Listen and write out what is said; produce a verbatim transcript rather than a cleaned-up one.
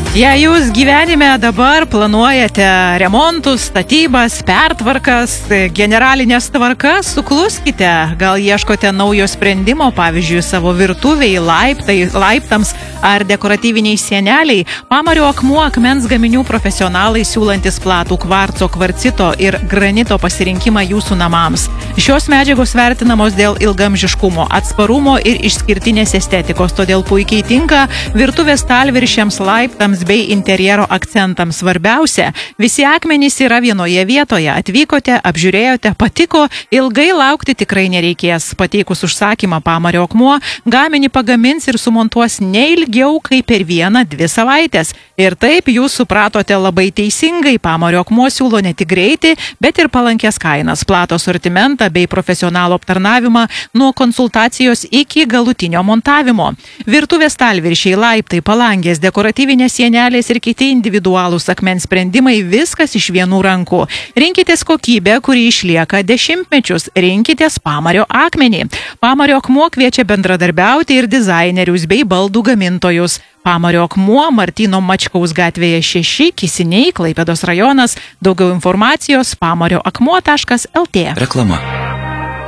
Jei jūs gyvenime dabar planuojate remontus, statybas, pertvarkas, generalinės tvarkas, sukluskite. Gal ieškote naujo sprendimo, pavyzdžiui, savo virtuviai, laiptai, laiptams ar dekoratyviniai sieneliai. Pamario akmuo akmens gaminių profesionalai siūlantis platų kvarco, kvarcito ir granito pasirinkimą jūsų namams. Šios medžiagos vertinamos dėl ilgamžiškumo, atsparumo ir išskirtinės estetikos, todėl puikiai tinka virtuvės stalviršiams, laiptams bei interjero akcentams. Svarbiausia, visi akmenys yra vienoje vietoje. Atvykote, apžiūrėjote, patiko, ilgai laukti tikrai nereikės. Pateikus užsakymą Pamario akmuo, gaminį pagamins ir sumontuos ne ilgiau kaip per vieną, dvi savaitės. Ir taip jūs supratote labai teisingai, Pamario akmuo siūlo ne tik greitį, bet ir palankės kainas, platų asortimentą bei profesionalų aptarnavimą nuo konsultacijos iki galutinio montavimo. Virtuvės stalviršiai, laiptai, palangės, dekoratyvinės sienelės ir kiti individualūs akmens sprendimai – viskas iš vienų rankų. Rinkitės kokybę, kuri išlieka dešimtmečius. Rinkitės Pamario akmenį. Pamario akmuo kviečia bendradarbiauti ir dizainerius bei baldų gamintojus. Pamario akmuo, Martyno Mačkaus gatvėje šeši, Kisiniai, Klaipėdos rajonas. Daugiau informacijos pamario akmuo taškas lt. Reklama.